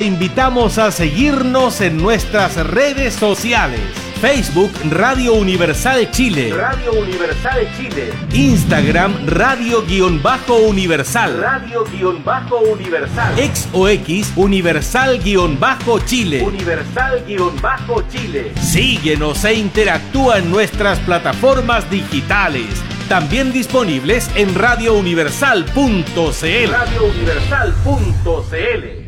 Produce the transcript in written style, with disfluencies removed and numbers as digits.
invitamos a seguirnos en nuestras redes sociales. Facebook Radio Universal Chile. Radio Universal Chile. Instagram Radio-Universal. Radio-Universal. X o X Universal-Chile. Universal-Chile. Síguenos e interactúa en nuestras plataformas digitales. También disponibles en radiouniversal.cl. radiouniversal.cl.